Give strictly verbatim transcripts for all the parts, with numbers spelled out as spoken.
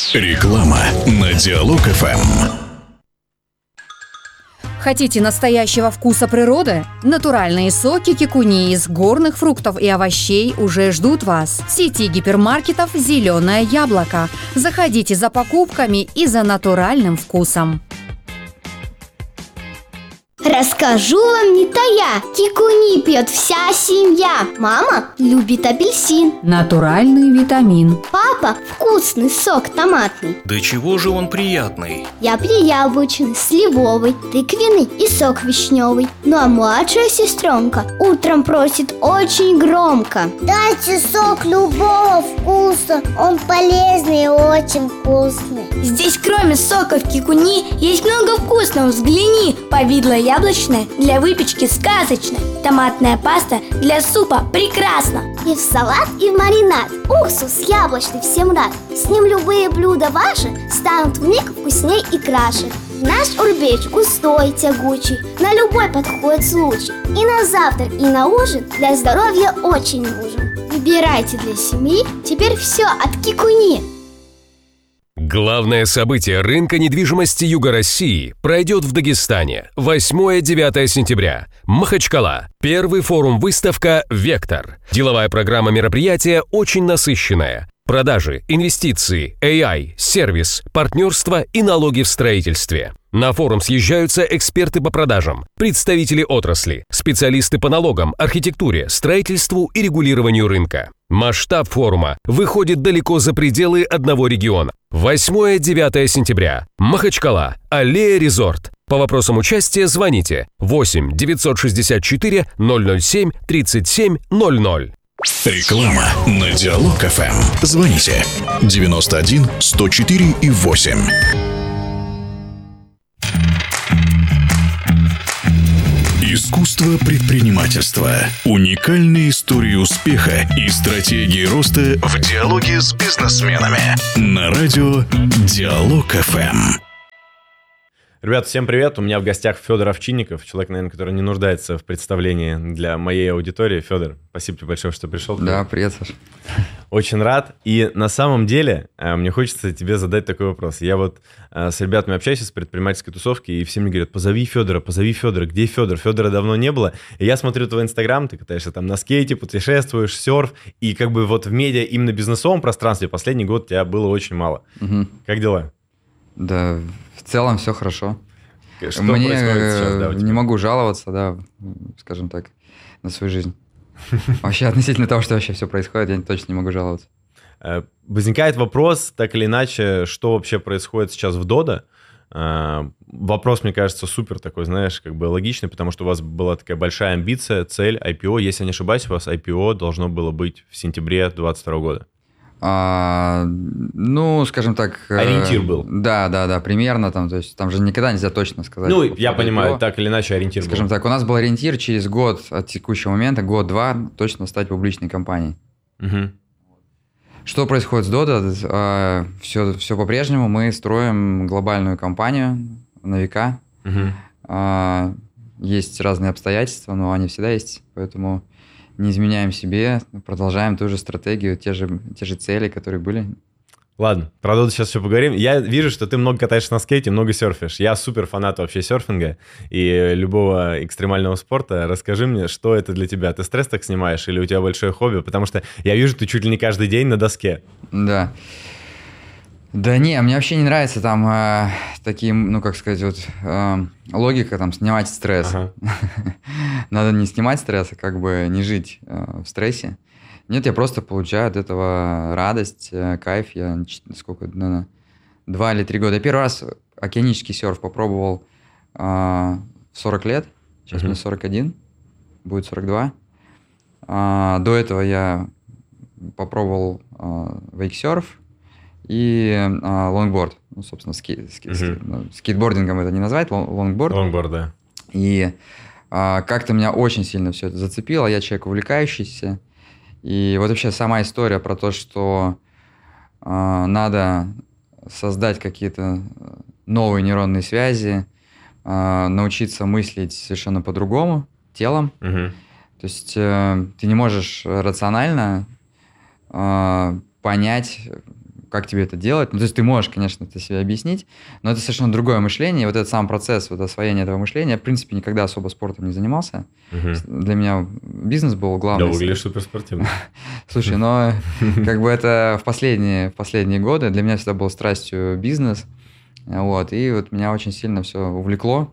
Реклама на Диалог эф эм. Хотите настоящего вкуса природы? Натуральные соки кикуни из горных фруктов и овощей уже ждут вас. В сети гипермаркетов «Зеленое яблоко». Заходите за покупками и за натуральным вкусом. Расскажу вам не тая, кикуни пьет вся семья. Мама любит апельсин. Натуральный витамин. Папа вкусный сок томатный. Да чего же он приятный? Я пью яблочный, сливовый, тыквенный и сок вишневый. Ну а младшая сестренка утром просит очень громко: дайте сок любого вкуса, он полезный и очень вкусный. Здесь кроме соков кикуни есть много вкусного. Взгляни: повидло яблочное для выпечки сказочное, томатная паста для супа прекрасно. И в салат, и в маринад. Уксус яблочный всем рад. С ним любые блюда ваши станут вмиг вкусней и краше. Наш урбеч густой, тягучий, на любой подходит случай. И на завтрак, и на ужин для здоровья очень нужен. Выбирайте для семьи теперь все от кикуни. Главное событие рынка недвижимости Юга России пройдет в Дагестане восьмое-девятое сентября. Махачкала. Первый форум-выставка «Вектор». Деловая программа мероприятия очень насыщенная. Продажи, инвестиции, эй ай, сервис, партнерство и налоги в строительстве. На форум съезжаются эксперты по продажам, представители отрасли, специалисты по налогам, архитектуре, строительству и регулированию рынка. Масштаб форума выходит далеко за пределы одного региона. восьмое-девятое сентября. Махачкала. Аллея Резорт. По вопросам участия звоните восемь девятьсот шестьдесят четыре ноль ноль семь тридцать семь ноль ноль. Реклама на Диалог эф эм. Звоните девяносто один сто четыре и восемь. Искусство предпринимательства. Уникальные истории успеха и стратегии роста в диалоге с бизнесменами. На радио Диалог эф эм. Ребят, всем привет! У меня в гостях Федор Овчинников, человек, наверное, который не нуждается в представлении для моей аудитории. Федор, спасибо тебе большое, что пришел. Да, привет, Саша. Очень рад. И на самом деле мне хочется тебе задать такой вопрос. Я вот с ребятами общаюсь с предпринимательской тусовки, и все мне говорят: позови Федора, позови Федора. Где Федор? Федора давно не было. И я смотрю твой инстаграм, ты катаешься там на скейте, путешествуешь, серф, и как бы вот в медиа, именно бизнесовом пространстве последний год тебя было очень мало. Угу. Как дела? Да, в целом все хорошо. Что Мне происходит сейчас, да, у тебя? Не могу жаловаться, да, скажем так, на свою жизнь. Вообще, относительно того, что вообще все происходит, я точно не могу жаловаться. Возникает вопрос, так или иначе, что вообще происходит сейчас в Dodo. Вопрос, мне кажется, супер такой, знаешь, как бы логичный, потому что у вас была такая большая амбиция, цель, ай пи о. Если я не ошибаюсь, у вас ай пи о должно было быть в сентябре две тысячи двадцать второго года. А, ну, скажем так... Ориентир был. Да, да, да, примерно там, то есть там же никогда нельзя точно сказать. Ну, я понимаю, так или иначе ориентир скажем был. Так, у нас был ориентир через год от текущего момента, год-два, точно стать публичной компанией. Угу. Что происходит с Dodo? А, все, все по-прежнему, мы строим глобальную компанию на века. Угу. А, есть разные обстоятельства, но они всегда есть, поэтому... Не изменяем себе, продолжаем ту же стратегию, те же, те же цели, которые были. Ладно, про Dodo сейчас все поговорим. Я вижу, что ты много катаешься на скейте, много серфишь. Я супер фанат вообще серфинга и любого экстремального спорта. Расскажи мне, что это для тебя? Ты стресс так снимаешь или у тебя большое хобби? Потому что я вижу, ты чуть ли не каждый день на доске. Да. Да не, мне вообще не нравится там э, такие, ну как сказать, вот э, логика там снимать стресс. Ага. Надо не снимать стресс, а как бы не жить э, в стрессе. Нет, я просто получаю от этого радость, э, кайф. Я сколько, наверное, два или три года. Я первый раз океанический серф попробовал э, в сорок лет. Сейчас uh-huh. мне сорок один, будет сорок два. Э, до этого я попробовал э, вейксерф. И а, лонгборд, ну, собственно, ски, ски, uh-huh. ски, ну, скейтбордингом это не назвать, лонгборд. Лонгборд, да. И а, как-то меня очень сильно все это зацепило, я человек увлекающийся. И вот вообще сама история про то, что а, надо создать какие-то новые нейронные связи, а, научиться мыслить совершенно по-другому, телом. Uh-huh. То есть а, ты не можешь рационально а, понять как тебе это делать. Ну, то есть ты можешь, конечно, это себе объяснить, но это совершенно другое мышление. И вот этот сам процесс вот освоения этого мышления, я, в принципе, никогда особо спортом не занимался. Угу. Для меня бизнес был главный. Да, выглядишь суперспортивно. Слушай, но как бы это в последние, в последние годы для меня всегда был страстью бизнес. Вот, и вот меня очень сильно все увлекло.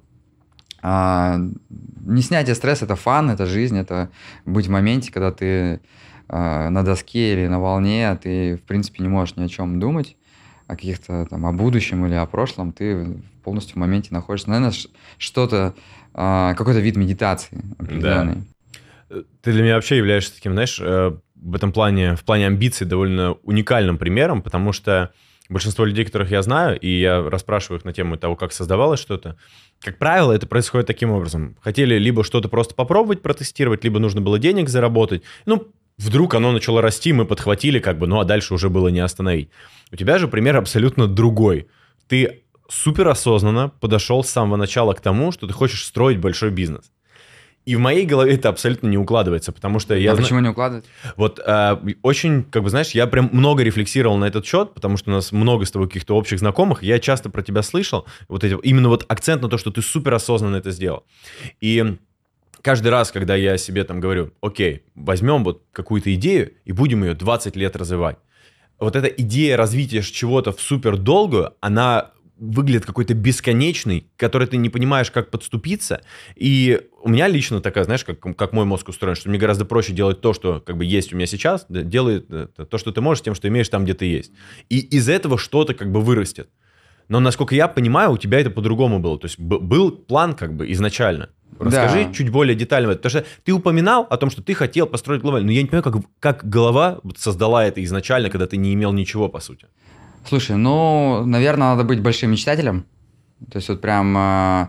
А, не снятие стресса – это фан, это жизнь, это быть в моменте, когда ты а, на доске или на волне, ты, в принципе, не можешь ни о чем думать, о каких-то там, о будущем или о прошлом, ты полностью в моменте находишься. Наверное, что-то, а, какой-то вид медитации определенный. Да. Ты для меня вообще являешься таким, знаешь, в этом плане, в плане амбиций довольно уникальным примером, потому что большинство людей, которых я знаю, и я расспрашиваю их на тему того, как создавалось что-то, как правило, это происходит таким образом. Хотели либо что-то просто попробовать, протестировать, либо нужно было денег заработать. Ну, вдруг оно начало расти, мы подхватили, как бы, ну, а дальше уже было не остановить. У тебя же пример абсолютно другой. Ты суперосознанно подошел с самого начала к тому, что ты хочешь строить большой бизнес. И в моей голове это абсолютно не укладывается, потому что я... А зна... почему не укладывается? Вот э, очень, как бы, знаешь, я прям много рефлексировал на этот счет, потому что у нас много с тобой каких-то общих знакомых, я часто про тебя слышал, вот эти, именно вот акцент на то, что ты суперосознанно это сделал. И каждый раз, когда я себе там говорю, окей, возьмем вот какую-то идею и будем ее двадцать лет развивать. Вот эта идея развития чего-то в супердолгую, она... выглядит какой-то бесконечный, который ты не понимаешь, как подступиться. И у меня лично такая, знаешь, как, как мой мозг устроен, что мне гораздо проще делать то, что как бы есть у меня сейчас, делай то, что ты можешь, тем, что имеешь там, где ты есть. И из этого что-то как бы вырастет. Но, насколько я понимаю, у тебя это по-другому было. То есть был план как бы изначально. Расскажи да. чуть более детально. Потому что ты упоминал о том, что ты хотел построить глобально. Но я не понимаю, как, как голова создала это изначально, когда ты не имел ничего, по сути. Слушай, ну, наверное, надо быть большим мечтателем. То есть вот прям, э,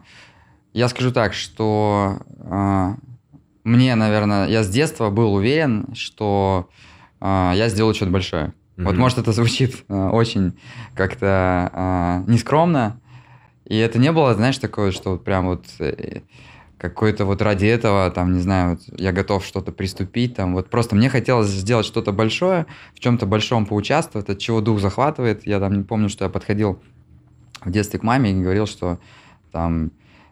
я скажу так, что э, мне, наверное, я с детства был уверен, что э, я сделаю что-то большое. Mm-hmm. Вот, может, это звучит э, очень как-то э, нескромно, и это не было, знаешь, такое, что вот прям вот... Э, какой-то вот ради этого, там, не знаю, вот я готов что-то приступить, там, вот просто мне хотелось сделать что-то большое, в чем-то большом поучаствовать, от чего дух захватывает. Я там не помню, что я подходил в детстве к маме и говорил, что там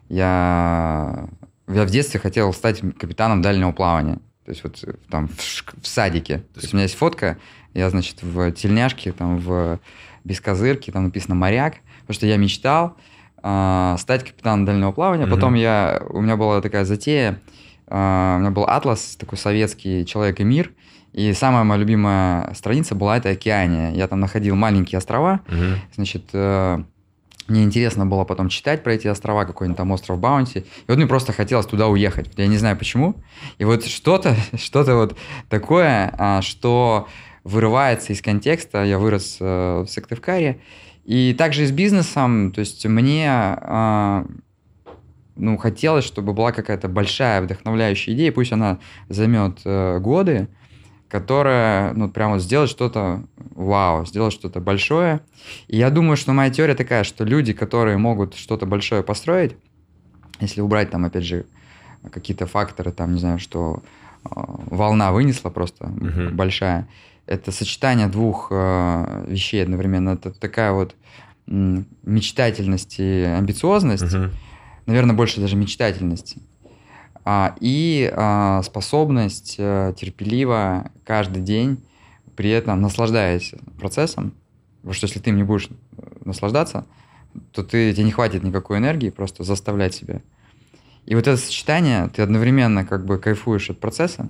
я, я в детстве хотел стать капитаном дальнего плавания, то есть вот там в, в садике. То есть у меня есть фотка, я, значит, в тельняшке, там, в бескозырке, там написано «моряк», потому что я мечтал стать капитаном дальнего плавания. Mm-hmm. Потом я, у меня была такая затея, у меня был атлас, такой советский «Человек и мир», и самая моя любимая страница была это «Океания». Я там находил маленькие острова, mm-hmm. значит, мне интересно было потом читать про эти острова, какой-нибудь там остров Баунти, и вот мне просто хотелось туда уехать, я не знаю почему, и вот что-то, что-то вот такое, что вырывается из контекста, я вырос в Сыктывкаре. И также и с бизнесом, то есть мне э, ну, хотелось, чтобы была какая-то большая вдохновляющая идея, пусть она займет э, годы, которая, ну, прямо сделать что-то вау, сделать что-то большое. И я думаю, что моя теория такая, что люди, которые могут что-то большое построить, если убрать там, опять же, какие-то факторы, там, не знаю, что э, волна вынесла просто uh-huh. большая, это сочетание двух э, вещей одновременно. Это такая вот м, мечтательность и амбициозность. Uh-huh. Наверное, больше даже мечтательности. А, и а, способность а, терпеливо каждый день, при этом наслаждаясь процессом. Потому что если ты им не будешь наслаждаться, то ты, тебе не хватит никакой энергии просто заставлять себя. И вот это сочетание, ты одновременно как бы кайфуешь от процесса,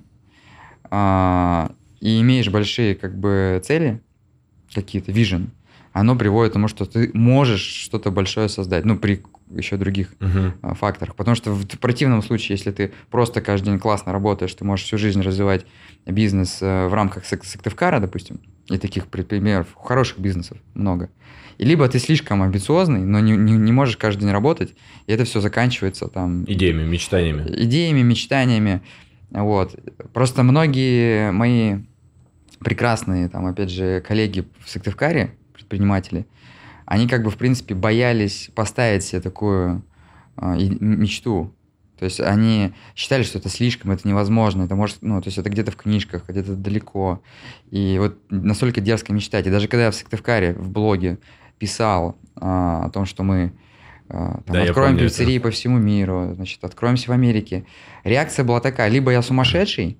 а, и имеешь большие как бы цели, какие-то, vision, оно приводит к тому, что ты можешь что-то большое создать, ну, при еще других uh-huh. факторах. Потому что в противном случае, если ты просто каждый день классно работаешь, ты можешь всю жизнь развивать бизнес в рамках Сыктывкара, допустим, и таких примеров, хороших бизнесов много. И либо ты слишком амбициозный, но не, не, не можешь каждый день работать, и это все заканчивается там... Идеями, мечтаниями. Идеями, мечтаниями. Вот. Просто многие мои прекрасные, там, опять же, коллеги в Сыктывкаре, предприниматели, они как бы, в принципе, боялись поставить себе такую э, мечту. То есть они считали, что это слишком, это невозможно, это может, ну, то есть это где-то в книжках, где-то далеко. И вот настолько дерзко мечтать. И даже когда я в Сыктывкаре в блоге писал а, о том, что мы а, там, да, откроем пиццерии по всему миру, значит, откроемся в Америке, реакция была такая: либо я сумасшедший,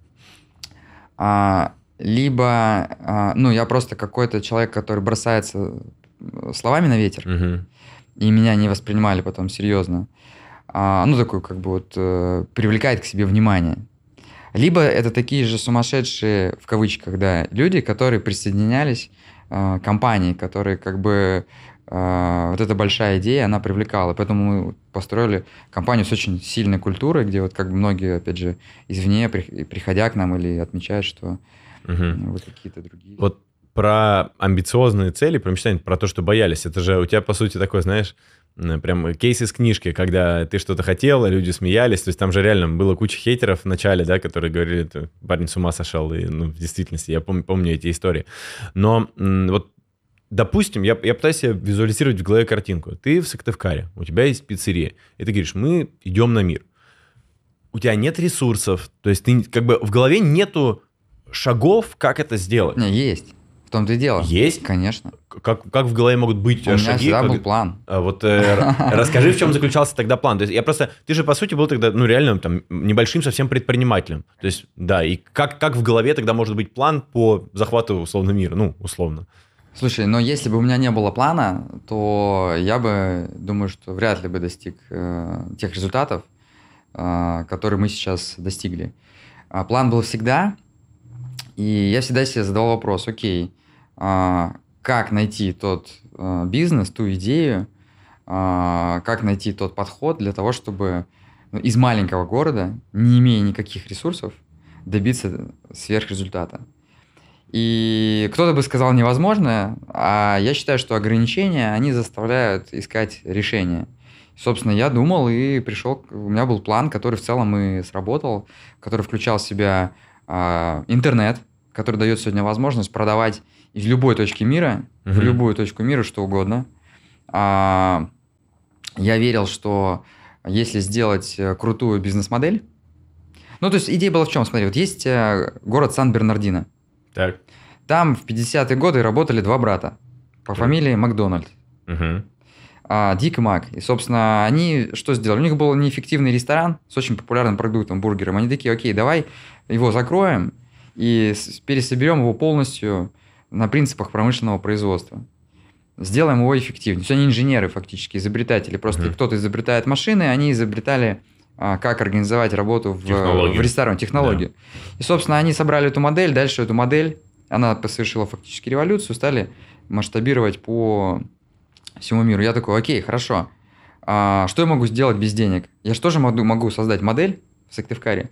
а, либо, а, ну, я просто какой-то человек, который бросается словами на ветер, угу. и меня не воспринимали потом серьезно. А, ну, такой, как бы, вот, э, привлекает к себе внимание. Либо это такие же сумасшедшие, в кавычках, да, люди, которые присоединялись э, к компании, которые, как бы, э, вот эта большая идея, она привлекала. Поэтому мы построили компанию с очень сильной культурой, где вот, как бы, многие, опять же, извне, при, приходя к нам или отмечают, что угу. вот какие-то другие... Вот про амбициозные цели, про мечтания, про то, что боялись. Это же у тебя, по сути, такой, знаешь... Прям кейс из книжки, когда ты что-то хотел, люди смеялись. То есть там же реально было куча хейтеров в начале, да, которые говорили, ты, парень с ума сошел. И, ну, в действительности, я помню, помню эти истории. Но вот, допустим, я, я пытаюсь себе визуализировать в голове картинку. Ты в Сыктывкаре, у тебя есть пиццерия, и ты говоришь, мы идем на мир. У тебя нет ресурсов, то есть ты как бы в голове нету шагов, как это сделать. Не, есть. В том-то и дело. Есть? Конечно. Как, как в голове могут быть у меня шаги? всегда как... был план. А, вот э, расскажи, в чем заключался тогда план. То есть я просто... Ты же, по сути, был тогда, ну, реально, там, небольшим совсем предпринимателем. То есть, да, и как, как в голове тогда может быть план по захвату, условно, мира? Ну, условно. Слушай, но если бы у меня не было плана, то я бы, думаю, что вряд ли бы достиг э, тех результатов, э, которые мы сейчас достигли. А план был всегда, и я всегда себе задавал вопрос, окей, э, как найти тот э, бизнес, ту идею, э, как найти тот подход для того, чтобы ну, из маленького города, не имея никаких ресурсов, добиться сверхрезультата. И кто-то бы сказал невозможно, а я считаю, что ограничения, они заставляют искать решения. Собственно, я думал и пришел, у меня был план, который в целом и сработал, который включал в себя э, интернет, который дает сегодня возможность продавать из любой точки мира, mm-hmm. в любую точку мира, что угодно. А, я верил, что если сделать крутую бизнес-модель... Ну, то есть идея была в чем? Смотри, вот есть город Сан-Бернардино. Так. Там в пятидесятые годы работали два брата по так. фамилии Макдональд. Угу. А, Дик и Мак. И, собственно, они что сделали? У них был неэффективный ресторан с очень популярным продуктом, бургером. Они такие, окей, давай его закроем и пересоберем его полностью на принципах промышленного производства. Сделаем его эффективнее. Все они инженеры фактически, изобретатели. Просто угу. кто-то изобретает машины, они изобретали, а, как организовать работу в, в ресторане, технологию. Да. И, собственно, они собрали эту модель, дальше эту модель, она совершила фактически революцию, стали масштабировать по всему миру. Я такой, окей, хорошо. А, что я могу сделать без денег? Я же тоже могу, могу создать модель в Сыктывкаре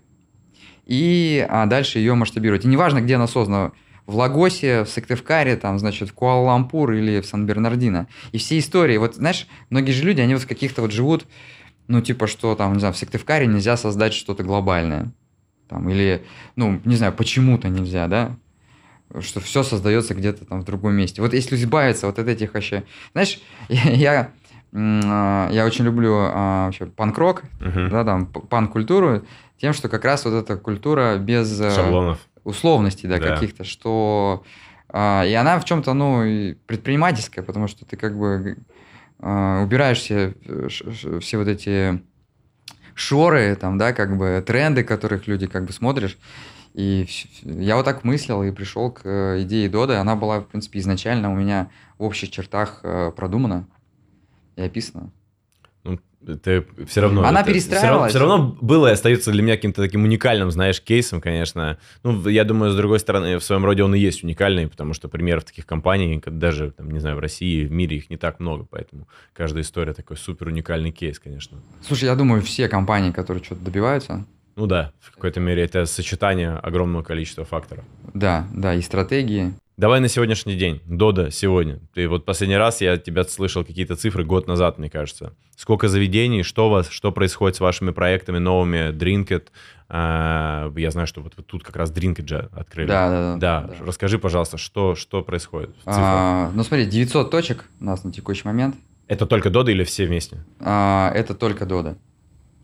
и а, дальше ее масштабировать. И неважно, где она создана, в Лагосе, в Сыктывкаре, там, значит, в Куала-Лумпур или в Сан-Бернардино. И все истории, вот, знаешь, многие же люди, они вот каких-то вот живут, ну, типа, что там, не знаю, в Сыктывкаре нельзя создать что-то глобальное. Там, или, ну, не знаю, почему-то нельзя, да? Что все создается где-то там в другом месте. Вот если избавиться вот от этих вообще... Знаешь, я, я, я очень люблю вообще панк-рок, uh-huh. да, там, панк-культуру, тем, что как раз вот эта культура без... Шаблонов. Условностей, да, да. каких-то, что... А, и она в чем-то, ну, предпринимательская, потому что ты как бы а, убираешь все, все вот эти шоры, там, да, как бы тренды, которых люди как бы смотришь. И я вот так мыслил и пришел к идее Доды. Она была, в принципе, изначально у меня в общих чертах продумана и описана. Ну, это все равно... Она это, перестраивалась. Все равно, все равно было и остается для меня каким-то таким уникальным, знаешь, кейсом, конечно. Ну, я думаю, с другой стороны, в своем роде он и есть уникальный, потому что примеров таких компаний, даже, там, не знаю, в России, в мире их не так много, поэтому каждая история такой супер уникальный кейс, конечно. Слушай, я думаю, все компании, которые что-то добиваются... Ну да, в какой-то мере это сочетание огромного количества факторов. Да, да, и стратегии. Давай на сегодняшний день. Дода сегодня. Ты вот последний раз я от тебя слышал какие-то цифры год назад, мне кажется. Сколько заведений, что у вас, что происходит с вашими проектами новыми, Drinkit. А, я знаю, что вот, вот тут как раз Drinkit же открыли. Да, да, да. Да, да. Расскажи, пожалуйста, что, что происходит в цифрах? А, ну смотри, девятьсот точек у нас на текущий момент. Это только Дода или все вместе? А, это только Дода.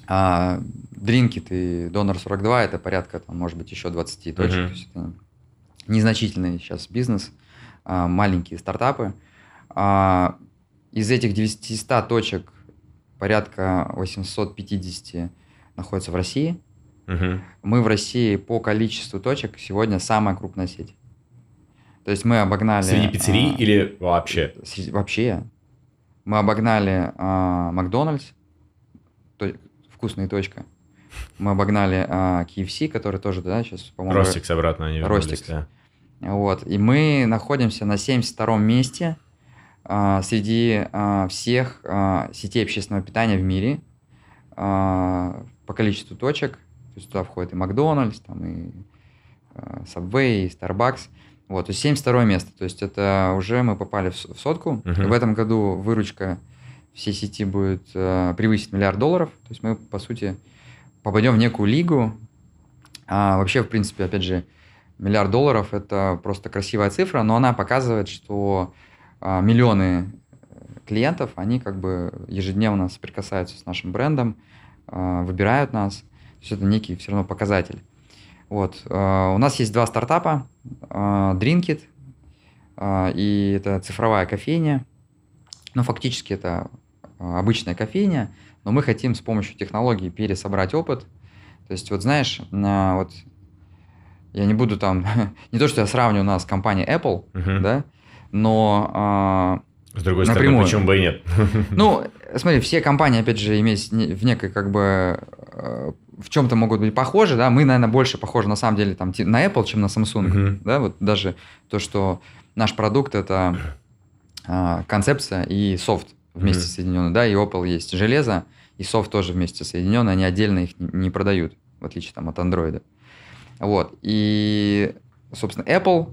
А Drinkit и Донор сорок два это порядка, там, может быть, еще двадцать точек. Uh-huh. То есть это незначительный сейчас бизнес, а, маленькие стартапы. А, из этих девятисот точек порядка восемьсот пятьдесят находятся в России. Uh-huh. Мы в России по количеству точек сегодня самая крупная сеть. То есть мы обогнали... Среди пиццерий а, или вообще? Среди, вообще. Мы обогнали а, Макдональдс, то, вкусная точка. Мы обогнали а, кей эф си, который тоже, да, сейчас, по-моему... Ростикс обратно они вернулись, Ростикс. да. Вот. И мы находимся на семьдесят втором месте а, среди а, всех а, сетей общественного питания в мире а, по количеству точек. То есть туда входит и Макдональдс, там, и а, Subway, и Starbucks. Вот, то есть семьдесят второе место. То есть это уже мы попали в сотку. Uh-huh. В этом году выручка всей сети будет а, превысить миллиард долларов. То есть мы, по сути, попадем в некую лигу. А вообще, в принципе, опять же, миллиард долларов – это просто красивая цифра, но она показывает, что а, миллионы клиентов, они как бы ежедневно соприкасаются с нашим брендом, а, выбирают нас. То есть это некий все равно показатель. Вот. А, у нас есть два стартапа. А, Drinkit, а, и это цифровая кофейня. Ну, фактически это обычная кофейня, но мы хотим с помощью технологий пересобрать опыт. То есть, вот знаешь, на, вот, я не буду там, не то, что я сравниваю нас с компанией Apple, Uh-huh. да, но а, С другой напрямую. стороны, почему бы и нет? Ну, смотри, все компании, опять же, имеют в некой, как бы, в чем-то могут быть похожи, да, мы, наверное, больше похожи, на самом деле, там, на Apple, чем на Samsung, Uh-huh. да, вот даже то, что наш продукт – это а, концепция и софт вместе Uh-huh. соединены, да, и Apple есть железо, и софт тоже вместе соединены, они отдельно их не, не продают, в отличие там от Android. Вот, и, собственно, Apple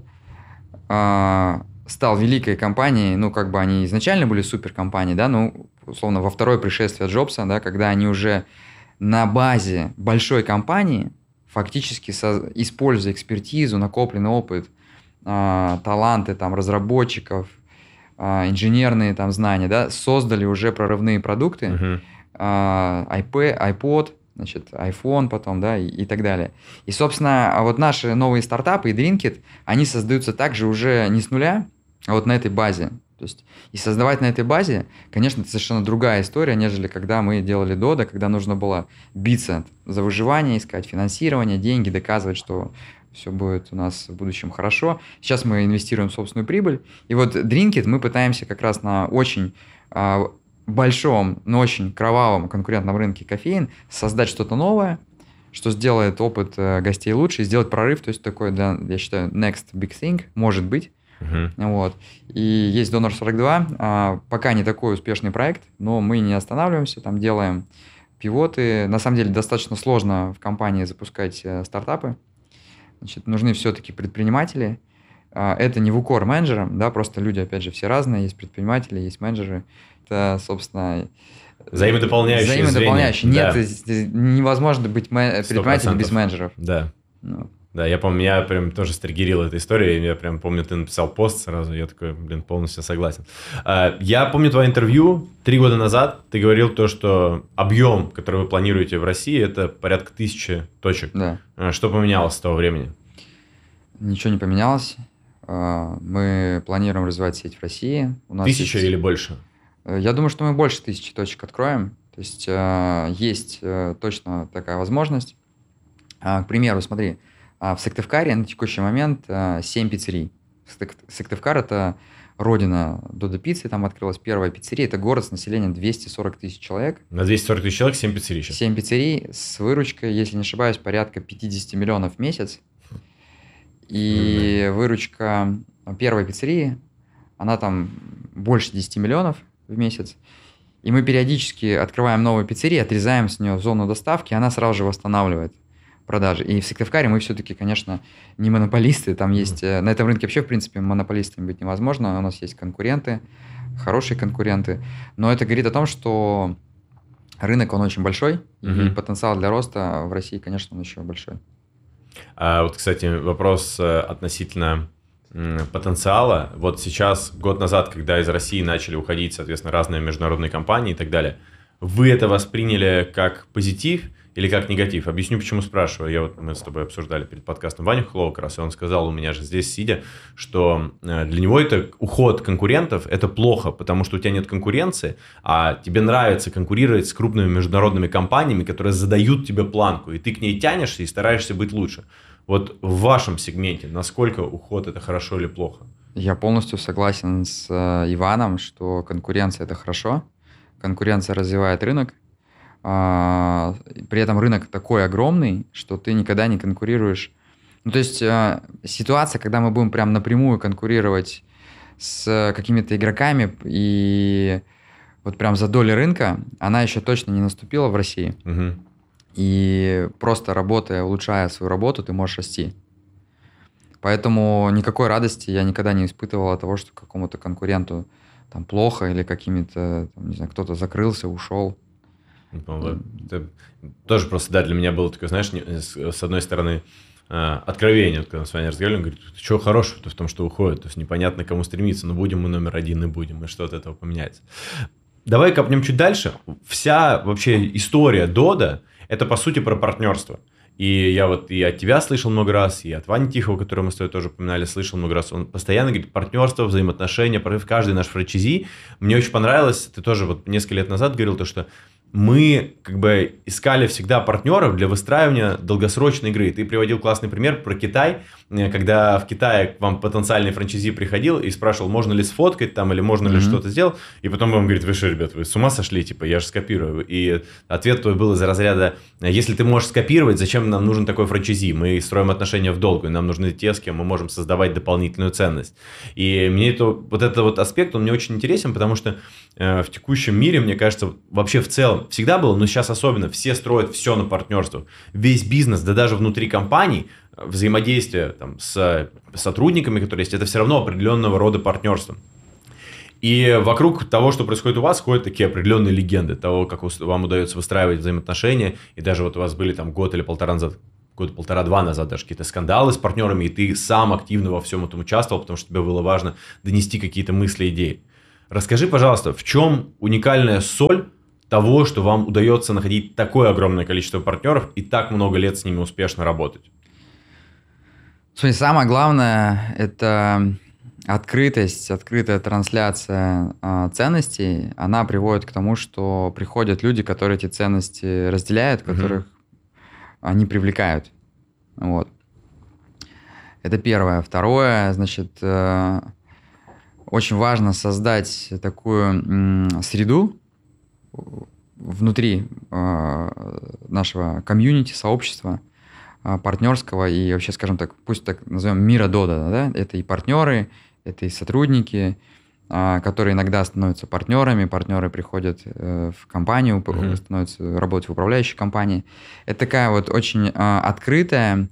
а, стал великой компанией, ну, как бы они изначально были суперкомпанией, да, ну, условно, во второе пришествие Джобса, да, когда они уже на базе большой компании, фактически со, используя экспертизу, накопленный опыт, а, таланты там разработчиков, а, инженерные там знания, да, создали уже прорывные продукты, Uh-huh. а, iPad, iPod, значит, iPhone потом, да, и, и так далее. И, собственно, вот наши новые стартапы и Drinkit, они создаются также уже не с нуля, а вот на этой базе. То есть, и создавать на этой базе, конечно, это совершенно другая история, нежели когда мы делали Dodo, когда нужно было биться за выживание, искать финансирование, деньги, доказывать, что все будет у нас в будущем хорошо. Сейчас мы инвестируем в собственную прибыль. И вот Drinkit мы пытаемся как раз на очень а, большом, но очень кровавом конкурентном рынке кофеин создать что-то новое, что сделает опыт э, гостей лучше, и сделать прорыв, то есть такой, да, я считаю, next big thing, может быть. Uh-huh. Вот. И есть Донор сорок два, а, пока не такой успешный проект, но мы не останавливаемся, там делаем пивоты. На самом деле достаточно сложно в компании запускать э, стартапы. Значит, нужны все-таки предприниматели. А, это не в укор менеджерам, да, просто люди, опять же, все разные, есть предприниматели, есть менеджеры. Это, собственно... Взаимодополняющие. Взаимодополняющие. Нет, да. Невозможно быть предпринимателем без менеджеров. Да. Ну. Да, я помню, меня прям тоже стригерила эта история, и я прям помню, ты написал пост сразу, я такой, блин, полностью согласен. Я помню твое интервью три года назад, ты говорил то, что объем, который вы планируете в России, это порядка тысячи точек. Да. Что поменялось с того времени? Ничего не поменялось. Мы планируем развивать сеть в России. У нас Тысяча есть... или больше? Я думаю, что мы больше тысячи точек откроем. То есть есть точно такая возможность. К примеру, смотри, в Сыктывкаре на текущий момент семь пиццерий. Сыктывкар – это родина Додо пиццы, там открылась первая пиццерия. Это город с населением двести сорок тысяч человек. На двести сорок тысяч человек семь пиццерий сейчас? семь пиццерий с выручкой, если не ошибаюсь, порядка пятьдесят миллионов в месяц. И mm-hmm. выручка первой пиццерии, она там больше десять миллионов в месяц. И мы периодически открываем новые пиццерии, отрезаем с нее зону доставки, и она сразу же восстанавливает продажи. И в Сыктывкаре мы все-таки, конечно, не монополисты. Там есть... Mm-hmm. На этом рынке вообще, в принципе, монополистами быть невозможно. У нас есть конкуренты, хорошие конкуренты. Но это говорит о том, что рынок, он очень большой, mm-hmm. и потенциал для роста в России, конечно, он еще большой. А вот, кстати, вопрос относительно потенциала. Вот сейчас, год назад, когда из России начали уходить, соответственно, разные международные компании и так далее, вы это восприняли как позитив или как негатив? Объясню, почему спрашиваю. Я вот, мы с тобой обсуждали перед подкастом Ваню Хохлова как раз, и он сказал у меня же здесь сидя, что для него это уход конкурентов, это плохо, потому что у тебя нет конкуренции, а тебе нравится конкурировать с крупными международными компаниями, которые задают тебе планку, и ты к ней тянешься и стараешься быть лучше. Вот в вашем сегменте насколько уход это хорошо или плохо? Я полностью согласен с э, Иваном, что конкуренция – это хорошо. Конкуренция развивает рынок. Э, при этом рынок такой огромный, что ты никогда не конкурируешь. Ну, то есть э, ситуация, когда мы будем прям напрямую конкурировать с какими-то игроками и вот прям за доли рынка, она еще точно не наступила в России. Угу. И просто работая, улучшая свою работу, ты можешь расти. Поэтому никакой радости я никогда не испытывал от того, что какому-то конкуренту там плохо или какими-то, там, не знаю, кто-то закрылся, ушел. Это тоже просто, да, для меня было такое, знаешь, с одной стороны, откровение, когда мы с вами разговаривали, он говорит, что хорошего-то в том, что уходит, то есть непонятно, к кому стремиться, но будем мы номер один и будем, и что от этого поменяется. Давай копнем чуть дальше. Вся вообще история Дода – это, по сути, про партнерство. И я вот и от тебя слышал много раз, и от Вани Тихого, которого мы с тобой тоже упоминали, слышал много раз. Он постоянно говорит партнерство, взаимоотношения, каждый наш франчайзи. Мне очень понравилось, ты тоже вот несколько лет назад говорил, то, что мы как бы искали всегда партнеров для выстраивания долгосрочной игры. Ты приводил классный пример про Китай, когда в Китае к вам потенциальный франчайзи приходил и спрашивал, можно ли сфоткать там или можно mm-hmm. ли что-то сделать. И потом он говорит, вы что, ребят, вы с ума сошли? Типа, я же скопирую. И ответ твой был из разряда, если ты можешь скопировать, зачем нам нужен такой франчайзи? Мы строим отношения в долгу, и нам нужны те, с кем мы можем создавать дополнительную ценность. И мне это, вот этот вот аспект, он мне очень интересен, потому что э, в текущем мире, мне кажется, вообще в целом, всегда было, но сейчас особенно, все строят все на партнерство. Весь бизнес, да даже внутри компаний, взаимодействие там, с сотрудниками, которые есть, это все равно определенного рода партнерство. И вокруг того, что происходит у вас, ходят такие определенные легенды того, как вам удается выстраивать взаимоотношения. И даже вот у вас были там год или полтора назад, год полтора-два назад даже какие-то скандалы с партнерами, и ты сам активно во всем этом участвовал, потому что тебе было важно донести какие-то мысли, идеи. Расскажи, пожалуйста, в чем уникальная соль того, что вам удается находить такое огромное количество партнеров и так много лет с ними успешно работать? Смотри, самое главное – это открытость, открытая трансляция э, ценностей. Она приводит к тому, что приходят люди, которые эти ценности разделяют, которых mm-hmm. они привлекают. Вот. Это первое. Второе, значит, э, очень важно создать такую э, среду внутри э, нашего комьюнити, сообщества, партнерского и вообще, скажем так, пусть так назовем мира Дода, да? Это и партнеры, это и сотрудники, которые иногда становятся партнерами, партнеры приходят в компанию, mm-hmm. становятся работать в управляющей компании. Это такая вот очень открытая,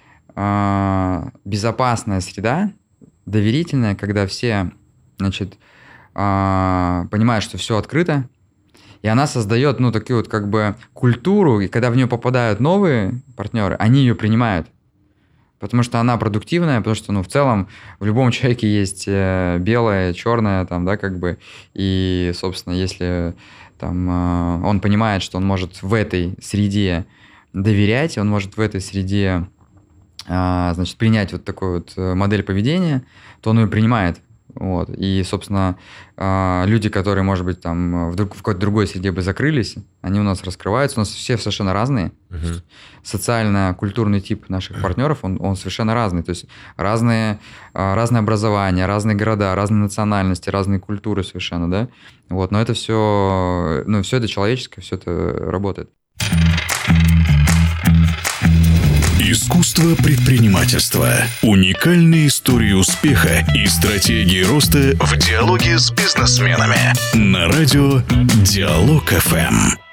безопасная среда, доверительная, когда все, значит, понимают, что все открыто. И она создает, ну, такую вот как бы культуру, и когда в нее попадают новые партнеры, они ее принимают. Потому что она продуктивная, потому что, ну, в целом в любом человеке есть белое, черное, там, да, как бы. И, собственно, если там он понимает, что он может в этой среде доверять, он может в этой среде, значит, принять вот такую вот модель поведения, то он ее принимает. Вот. И, собственно, люди, которые, может быть, там в, друг, в какой-то другой среде бы закрылись, они у нас раскрываются. У нас все совершенно разные. Uh-huh. Социально-культурный тип наших партнеров, он, он совершенно разный. То есть разные, разное образование, разные города, разные национальности, разные культуры совершенно, да. Вот. Но это все, ну, все это человеческое, все это работает. Искусство предпринимательства. Уникальные истории успеха и стратегии роста в диалоге с бизнесменами. На радио Диалог эф эм.